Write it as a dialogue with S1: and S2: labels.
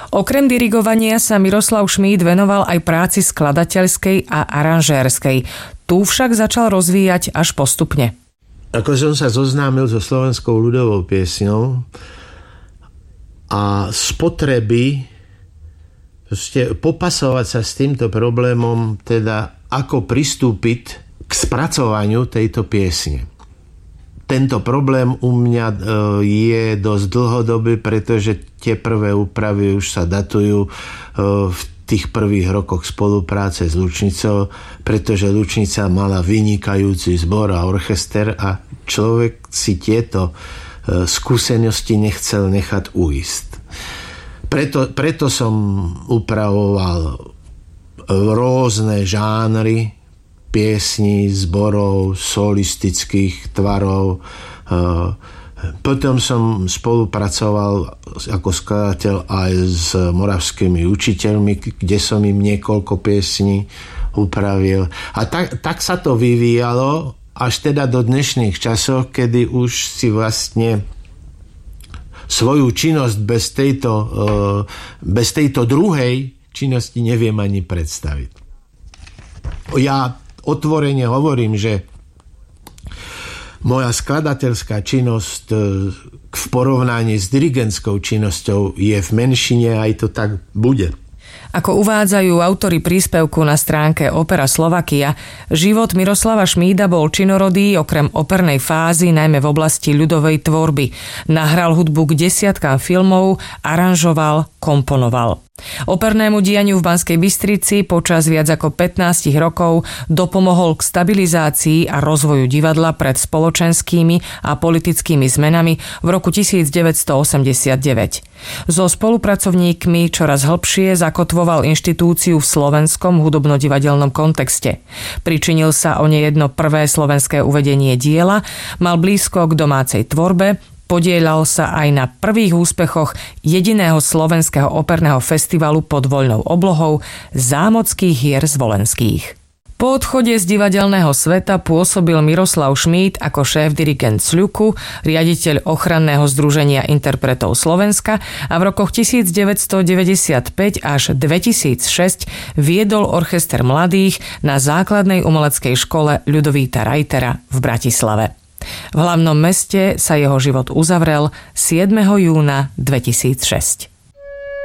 S1: Okrem dirigovania sa Miroslav Šmíd venoval aj práci skladateľskej a aranžérskej. Tu však začal rozvíjať až postupne.
S2: Ako som sa zoznámil so slovenskou ľudovou piesňou a z potreby popasovať sa s týmto problémom, teda ako pristúpiť k spracovaniu tejto piesne. Tento problém u mňa je dosť dlhodobý, pretože tie prvé úpravy už sa datujú v tých prvých rokoch spolupráce s Lučnicou, pretože Lučnica mala vynikajúci zbor a orchester a človek si tieto skúsenosti nechcel nechať uísť. Preto som upravoval rôzne žánry piesní, zborov, solistických tvarov. Potom som spolupracoval ako skladateľ aj s moravskými učiteľmi, kde som im niekoľko piesní upravil. A tak sa to vyvíjalo až teda do dnešných časov, kedy už si vlastne svoju činnosť bez tejto druhej činnosti neviem ani predstaviť. Ja otvorene hovorím, že moja skladateľská činnosť v porovnaní s dirigentskou činnosťou je v menšine, aj to tak bude.
S1: Ako uvádzajú autori príspevku na stránke Opera Slovakia, život Miroslava Šmída bol činorodý okrem opernej fázy najmä v oblasti ľudovej tvorby. Nahral hudbu k desiatkám filmov, aranžoval, komponoval. Opernému dianiu v Banskej Bystrici počas viac ako 15 rokov dopomohol k stabilizácii a rozvoju divadla pred spoločenskými a politickými zmenami v roku 1989. So spolupracovníkmi čoraz hlbšie zakotvoval inštitúciu v slovenskom hudobno-divadelnom kontexte. Pričinil sa o nejedno prvé slovenské uvedenie diela, mal blízko k domácej tvorbe, podieľal sa aj na prvých úspechoch jediného slovenského operného festivalu pod voľnou oblohou Zámockých hier zvolenských. Po odchode z divadelného sveta pôsobil Miroslav Šmíd ako šéf-dirigent SLUKu, riaditeľ ochranného združenia interpretov Slovenska a v rokoch 1995 až 2006 viedol orchester mladých na základnej umeleckej škole Ľudovíta Reitera v Bratislave. V hlavnom meste sa jeho život uzavrel 7. júna 2006.